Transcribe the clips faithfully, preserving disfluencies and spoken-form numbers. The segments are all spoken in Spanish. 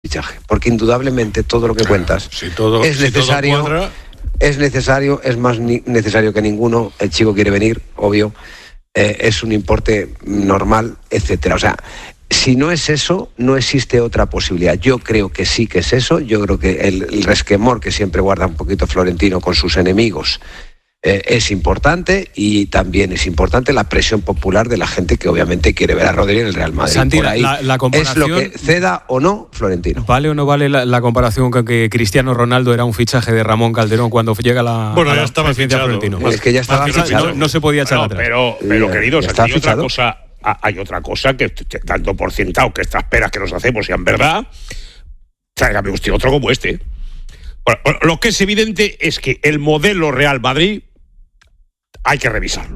fichaje, porque indudablemente todo lo que cuentas si todo, es necesario, si todo cuadra... es necesario, es más ni- necesario que ninguno. El chico quiere venir, obvio, eh, es un importe normal, etcétera. O sea, si no es eso, no existe otra posibilidad. Yo creo que sí que es eso. Yo creo que el, el resquemor que siempre guarda un poquito Florentino con sus enemigos eh, es importante, y también es importante la presión popular de la gente que obviamente quiere ver a Rodri en el Real Madrid. Santi, por ahí la, la comparación, es lo que ceda o no Florentino. ¿Vale o no vale la, la comparación con que Cristiano Ronaldo era un fichaje de Ramón Calderón cuando llega la, bueno, a ya la estaba presidencia de fichado. Florentino? Es que ya estaba fichado. No, no se podía echar Bueno, atrás. pero, pero Eh, queridos, está hay otra fichado. cosa, hay otra cosa que, tanto por cientado que estas peras que nos hacemos sean verdad, tráigame usted otro como este. Bueno, lo que es evidente es que el modelo Real Madrid hay que revisarlo.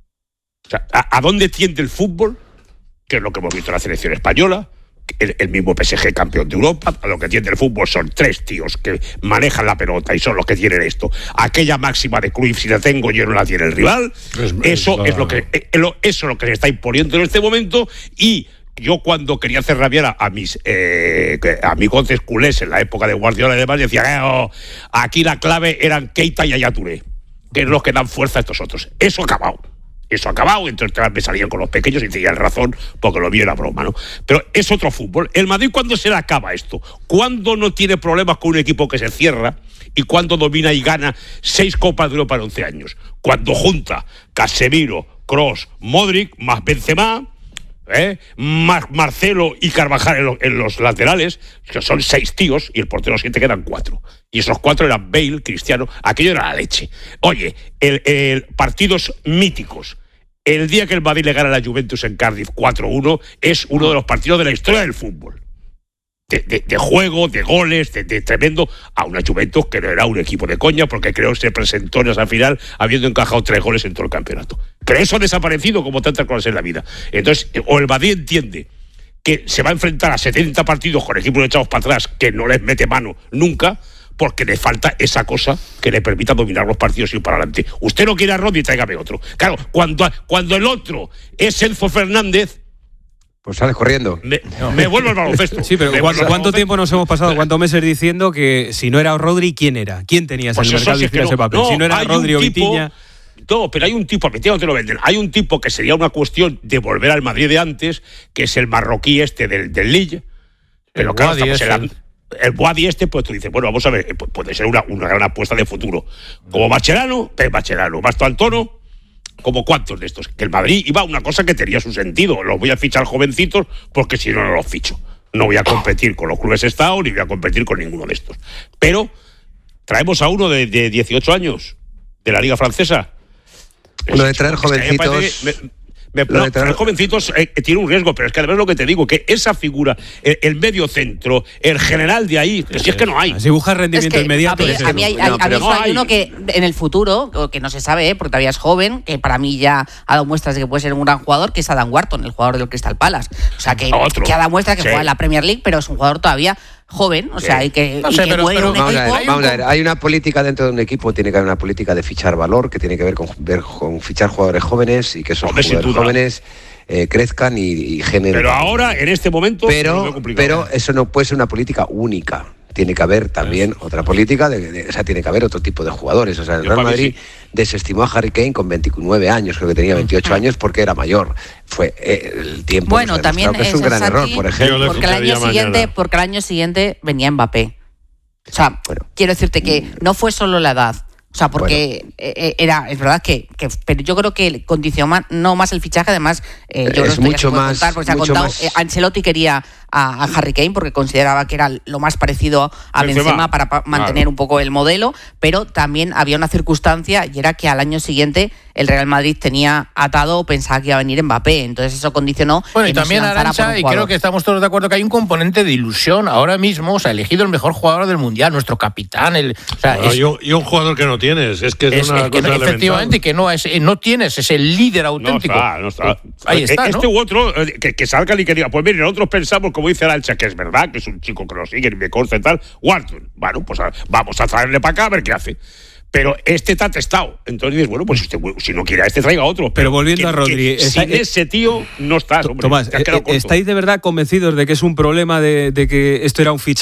O sea, ¿a, a dónde tiende el fútbol? Que es lo que hemos visto en la selección española, el, el mismo P S G campeón de Europa. A lo que tiende el fútbol son tres tíos que manejan la pelota y son los que tienen esto. Aquella máxima de Cruyff, si la tengo yo no la tiene el rival. Es, eso es, es lo que eh, lo, eso es lo que se está imponiendo en este momento. Y yo, cuando quería hacer rabiar a, a mis eh, amigos culés en la época de Guardiola y demás, decía eh, oh, aquí la clave eran Keita y Yaya Touré, que es los que dan fuerza a estos otros. Eso ha acabado. Eso ha acabado, entonces me salían con los pequeños y tenían razón, porque lo vi en la broma, ¿no? Pero es otro fútbol. El Madrid, ¿cuándo se le acaba esto? ¿Cuándo no tiene problemas con un equipo que se cierra? ¿Y cuándo domina y gana seis Copas de Europa en once años? Cuando junta Casemiro, Kroos, Modric, más Benzema, ¿eh? más Marcelo y Carvajal en, lo, en los laterales, que son seis tíos, y el portero siete quedan cuatro. Y esos cuatro eran Bale, Cristiano, aquello era la leche. Oye, el, el partidos míticos. El día que el Madrid le gana a la Juventus en Cardiff cuatro uno es uno de los partidos de la historia del fútbol. De, de, de juego, de goles, de, de tremendo, a una Juventus que no era un equipo de coña, porque creo que se presentó en esa final habiendo encajado tres goles en todo el campeonato. Pero eso ha desaparecido como tantas cosas en la vida. Entonces, o el Madrid entiende que se va a enfrentar a setenta partidos con equipos echados para atrás, que no les mete mano nunca, porque le falta esa cosa que le permita dominar los partidos y ir para adelante. Usted no quiere a Rodri, tráigame otro. Claro, cuando, cuando el otro es Enzo Fernández, pues sales corriendo. Me, me vuelvo al baloncesto. Sí, pero ¿cuánto, ¿cuánto tiempo nos hemos pasado, cuántos meses diciendo que si no era Rodri, ¿quién era? ¿Quién tenías pues en el mercado de es que no, ese papel? no, si no era Rodri o Vitinha. No, pero hay un tipo, a Vitinha no te lo venden, hay un tipo que sería una cuestión de volver al Madrid de antes, que es el marroquí este del, del Lille. Pero el claro, Boadi estamos en el... la, el Boadi este, pues tú dices, bueno, vamos a ver, puede ser una, una gran apuesta de futuro. Como Mascherano, Pep Mascherano, Basto Antono, como cuántos de estos. Que el Madrid iba a una cosa que tenía su sentido. Los voy a fichar jovencitos porque si no, no los ficho. No voy a competir con los clubes Estado ni voy a competir con ninguno de estos. Pero traemos a uno de, de dieciocho años de la Liga Francesa. Lo de traer jovencitos... Me, me, no, traer jovencitos eh, tiene un riesgo, pero es que además lo que te digo, que esa figura, el, el medio centro, el general de ahí, que si es que no hay. Si buscas rendimiento es que inmediato. A mí, a mí hay, no, a mí no hay, hay uno que en el futuro, que no se sabe, ¿eh? Porque todavía es joven, que para mí ya ha dado muestras de que puede ser un gran jugador, que es Adam Wharton, el jugador del Crystal Palace. O sea, que, que ha dado muestras que sí. juega en la Premier League, pero es un jugador todavía joven, o sí. sea, y que, no sé, y que pero, pero, un vamos, equipo. a ver, vamos a ver, hay una política dentro de un equipo, tiene que haber una política de fichar valor, que tiene que ver con, ver, con fichar jugadores jóvenes y que esos Hombre, jugadores jóvenes eh, crezcan y, y generen. Pero ahora, en este momento, pero, pero eso no puede ser una política única. Tiene que haber también es. otra política, de, de, o sea, tiene que haber otro tipo de jugadores. O sea, el Real Madrid sí. desestimó a Harry Kane con veintinueve años, creo que tenía veintiocho años, porque era mayor. Fue eh, el tiempo. Bueno, también que es un gran Santi, error, por ejemplo. Porque el año siguiente, porque el año siguiente venía Mbappé. O sea, bueno, quiero decirte que no fue solo la edad. O sea, porque bueno. era, es verdad que, que, pero yo creo que condicionó no más el fichaje, además, eh, yo es creo que mucho más, contar, porque se ha contado, eh, Ancelotti quería a, a Harry Kane porque consideraba que era lo más parecido a Benzema, Benzema para pa- mantener claro. un poco el modelo, pero también había una circunstancia y era que al año siguiente el Real Madrid tenía atado o pensaba que iba a venir Mbappé, entonces eso condicionó. Bueno, y también Arantxa, y creo que estamos todos de acuerdo que hay un componente de ilusión ahora mismo, o sea, elegido el mejor jugador del Mundial, nuestro capitán, el, o sea, bueno, es, y, un, y un jugador que no tienes, es que es, es una es, cosa que, efectivamente, que no, es, no tienes, es el líder auténtico. No está, no está. Ahí está, este ¿no? u otro, que, que salgan y que digan, pues miren, nosotros pensamos, como dice Arantxa, que es verdad, que es un chico que lo sigue y me consta y tal, Wharton, bueno, pues vamos a traerle para acá a ver qué hace. Pero este está testado. Entonces dices, bueno, pues si, usted, si no quiere a este, traiga otro. Pero, pero volviendo que, a Rodri... Sin está, ese tío no estás, hombre. Tomás, ¿estáis de verdad convencidos de que es un problema de, de que esto era un fichaje?